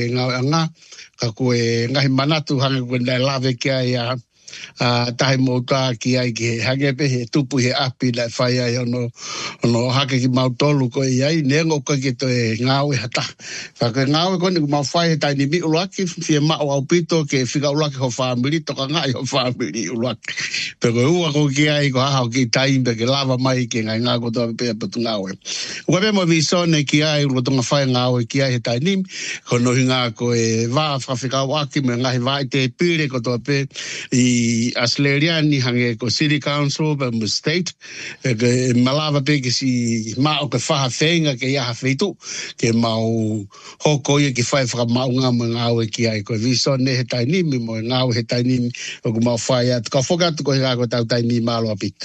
ngā anga, ka koe ngahi manatu hanga koe nai lawe kia ia tahi mō tā ki ai ki he hange pe he tupu he api lai whai ai ono hake ki mau tolu ko i ai nengo ka ki to e ngāwe hata whaka ngāwe kone ku mau whai he tai ni mi ulaki fie mao au pito ke whika ulaki ho whamiri toka ngai ho whamiri ulaki pe koe ua ko ki ai ko hahau ki taimpe ke lava mai ki ngai ngā kotoa pe patu ngāwe ua pe mo visone ki ai ulo tonga whai ngāwe ki ai he tai ni kono hi ngā ko e wā whawhika waki me ngahi vai te pire kotoa pe i Australian ni hange ko City Council pa mo state ke malava pe ke si mao ke whaha whenga ke iaha whetu ke mau hoko ia ke whai whaka maunga mo ngāwe ki ai ko visone he tai nimi mo ngāwe he tai nimi o ku mau whai atu ka whokatu ko he ngā ko tau tai nimi malo apito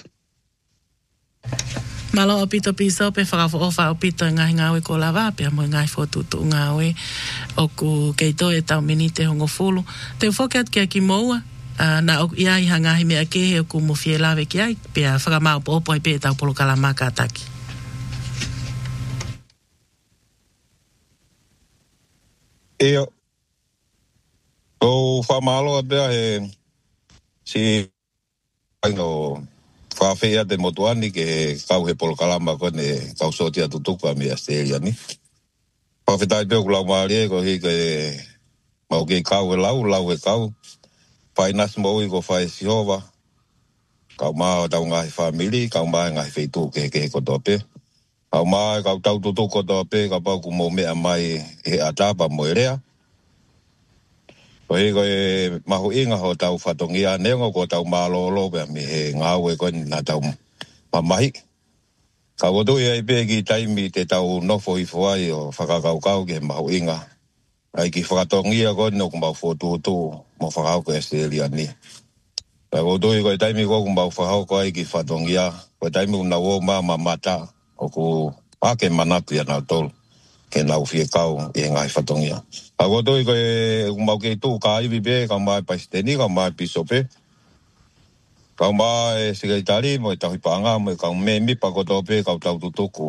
Malo apito piso pe whakawha apito ngahi ngāwe ko lawa pe mo ngahi whotutu ngāwe o ku keito e tau mini te hongo fulu te whokat kia ki moua na o ia i hangahi mea ke he o ku mowhie lawe ki ai pia whakamau po opo i pe tau polo kalamaka ataki Eo o whamalo a bea he si aino whawhea te motuani ke kau he polo kalama kone kau sotia tutuka mi Australia ni whawhetai peo ku lau maari e ko hi ke mau ke kau he lau he kau pai nas mo i ko fai sihova kau maa tau ngahi family kau maa ngahi feitu ke ko tope kau maa kau tau tutu ko tope kau pau ku mo mea mai he atapa mo erea ko he mahu inga ho tau whatongia nengo ko tau maa lolo pe mi he ngawe ko na tau mamahi kau otu ia i pe ki taimi te tau nofo i fuai o whakakau ke mahu inga ai ki whakatongia ko no ku mau fotutu mo whakau ko Australia ni. Ko doi ko taimi ko mau whakau ko ai ki whatongia, ko taimi una wo mata o ku ake manatu ya nau tolu, ke nau fie kau i ngai whatongia. Ko doi ko mau ke tu ka iwi pe, ka mai paisteni, ka mai pisope, ka mai sikaitari mo i tahipanga, mo i ka me mipa ko tope, ka tau tutuku.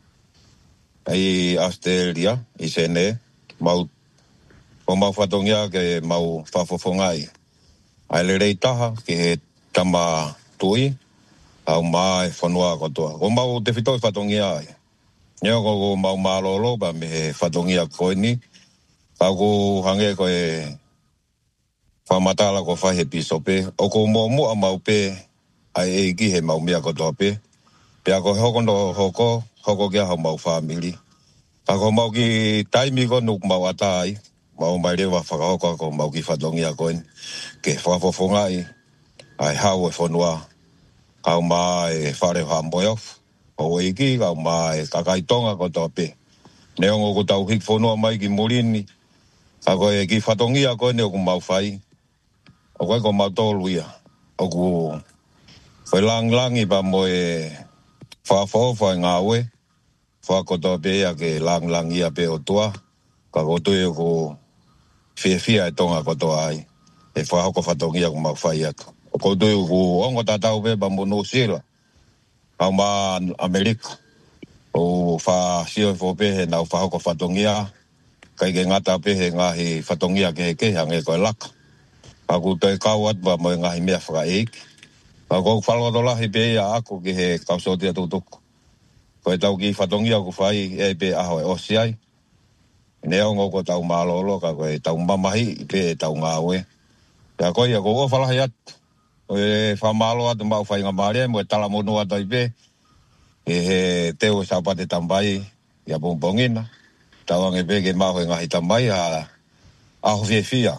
Ai Australia, i sene, mau o mau whatongia ke mau whafofongai. Ai le rei taha ke he tama tui, au mai whanua kotoa. O mau te whitoi whatongia ai. Neo ko mau malolo ba me he whatongia koe ni. Kau ko hange ko e whamatala ko whahe pisope. O ko mua mau pe ai ki he mau mea kotoa pe. Pea ko hoko kia hau mau family. Ako mau ki taimi ko nuk mau atai. Mau mai rewa whakahoko ko mau ki whatongia koen ke whafofongai ai hau e whanua kau mai whare whamoyof o iki kau mai kakaitonga ko tope neongo ko tau hik whanua mai ki morini kako e ki whatongia koen o ku mau whai o koe ko mau toluia o ku whailanglangi pa mo e whafofai ngawe whakotope ia ke langlangia pe o tua kako tue o ku fia e tonga kotoa ai. E whahoko whatongia ku mau whai atu. O koutu ku ongo tatau pe pa mo New Zealand. Au ma Amerika. O wha sio fo pe he nau whahoko whatongia. Kai ke ngata pe he ngahi whatongia ke he kehange koe laka. Aku toi kau atu pa mo ngahi mea whakaeik. Ako whalotolahi pe ia aku ke he kausotia tutuku. Koe tau ki whatongia ku whai e pe aho e osiai. Neongo ko tau malolo ka koe tau mamahi pe tau ngawe. Pea koe ia ko o whalahi atu. E whamalo atu mau whainga maare mo e tala monu atu i pe. E he teo saupate tambai ia pompongina. Tau ange pe ke mau e ngahi tambai a aho fia.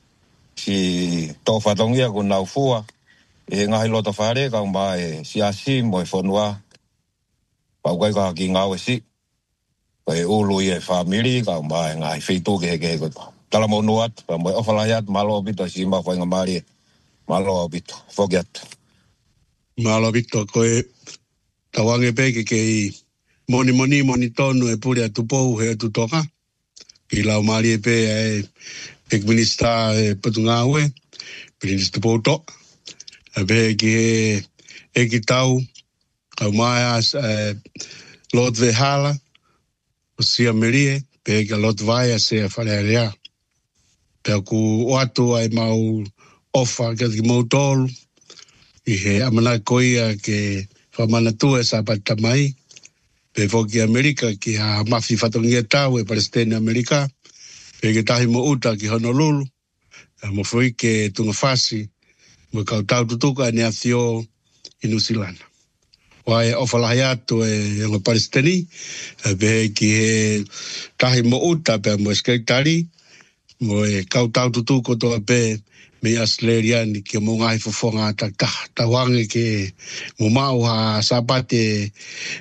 Si tō whatongia ko nau fua. E ngahi lota whare ka mai si asi mo e whanua. Pau kai ka ki ngawe si. Koe ulu i e whamiri, ka mai ngai whitu ke he koe. Tala mo nuat, pa mo e ofalahi atu, malo opito, si ma whainga maari, malo opito, whoki atu. Malo opito, koe tawange peke ke i moni tonu e puri atu pou he atu toka. I lau maari e pe e pek minista e patungawe, minista pou to. E pe ki e ki tau, ka mai as Lord Vehala, o sia merie, pe ka lot vai se fale rea. Pe ku watu ai mau ofa ke ki mau tolu. I he amana koia ke whamana tua sa pata mai. Pe foki Amerika ki a mafi whatongia tau e Palestine Amerika. Pe ke tahi mo uta ki Honolulu. Mo fui ke tunga whasi. Mo kau tau tutuka ni a thio i Nusilana. Wai ofa lahi atu e yanga Palestini. Pe ki he tahi mo uta pe mo eskeitari. Mo e kau tau tutuko toa pe me Australiani ki mo ngai fofonga ta wange ke mo mau ha sapate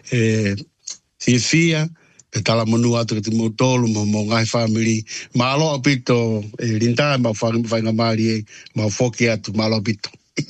fia pe tala monu atu ki mo tolu mo ngai family malo apito linta ma fanga mari ma foki atu malo apito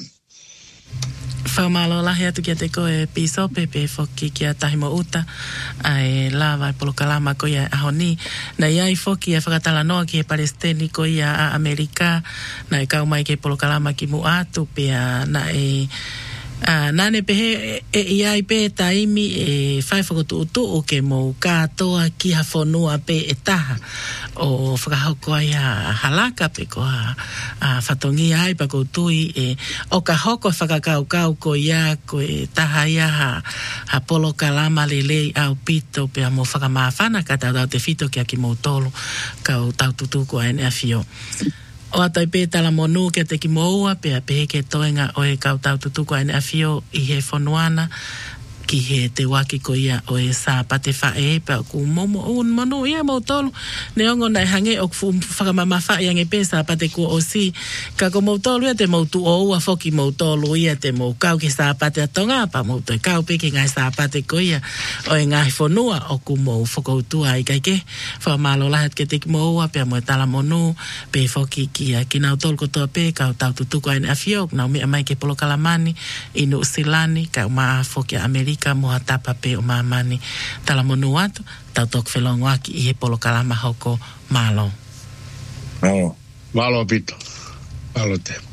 Whamalo lahi atu kia te koe piso pepe foki kia tahi mo uta ai lawa i polo kalama ko ia ahoni na iai foki e whakatala noa ki e Palestini ko ia a Amerika na e kau mai ki polo kalama ki mu atu pia na e nane pehe e iai pe taimi e whai whakotu utu o ke mo katoa ki ha whonua pe e taha o whakahoko ai a halaka pe ko a whatongi ai pa koutui e o ka hoko whakakau ko ia ko e taha ia ha polo kalama lelei au pito pe a mo whakamawhana ka tau te fito ki a ki mo tolu kau tau tutu ko a ene a fio. O atai pe tala monu ke te ki moua pe a pe ke toenga o e kau tau tutuko ane a fio i he whonuana ki he te waki ko ia o e sa pate whae pe ku momo un monu ia mo tolu ne ongo nai hange o whakamama whae ange pe sa pate ku o si ka ko mo tolu ia te mo tu o ua foki mo tolu ia te mo kau ki sa pate atonga pa mo toi kau pe ki ngai sa pate ko ia o e ngai whonua o ku mo whakoutua i kaike whamalo lahat ke te ki mo ua pe a mo e tala monu pe foki ki a ki nau tolu kotoa pe kau tau tutuko ane a fiok nau mea mai ke polo kalamani inu usilani kau maa foki a Amerika ka moha tapa pe o mamani tala monu atu tau tok whelongo aki i he polo kalama hoko malo. Malo pito. Malo te.